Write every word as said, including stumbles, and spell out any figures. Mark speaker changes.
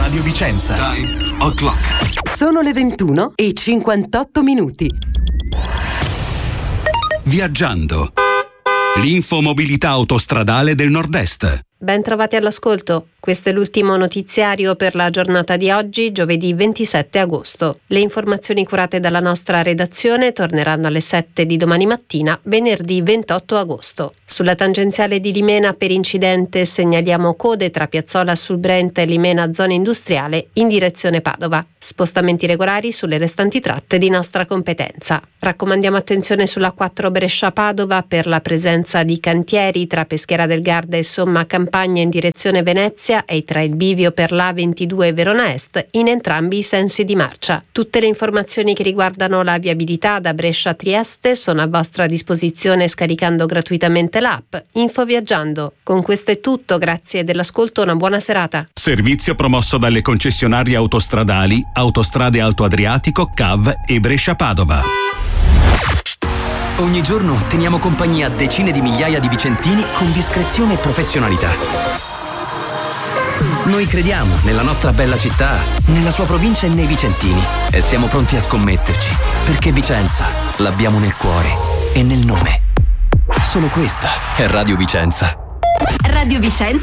Speaker 1: Radio Vicenza.
Speaker 2: Time o'clock.
Speaker 3: Sono le ventuno e cinquantotto minuti.
Speaker 4: Viaggiando. L'infomobilità autostradale del Nord-Est.
Speaker 5: Ben trovati all'ascolto. Questo è l'ultimo notiziario per la giornata di oggi, giovedì ventisette agosto. Le informazioni curate dalla nostra redazione torneranno alle sette di domani mattina, venerdì ventotto agosto. Sulla tangenziale di Limena per incidente segnaliamo code tra Piazzola sul Brenta e Limena zona industriale in direzione Padova. Spostamenti regolari sulle restanti tratte di nostra competenza. Raccomandiamo attenzione sulla quattro Brescia-Padova per la presenza di cantieri tra Peschiera del Garda e Somma Campagna in direzione Venezia e tra il bivio per l'A ventidue e Verona Est in entrambi i sensi di marcia. Tutte le informazioni che riguardano la viabilità da Brescia a Trieste sono a vostra disposizione scaricando gratuitamente l'app Info Viaggiando. Con questo è tutto, grazie dell'ascolto, una buona serata.
Speaker 4: Servizio promosso dalle concessionarie autostradali Autostrade Alto Adriatico, C A V e Brescia-Padova.
Speaker 6: Ogni giorno teniamo compagnia a decine di migliaia di vicentini con discrezione e professionalità. Noi crediamo nella nostra bella città, nella sua provincia e nei vicentini e siamo pronti a scommetterci, perché Vicenza l'abbiamo nel cuore e nel nome. Solo questa è Radio Vicenza.
Speaker 7: Radio Vicenza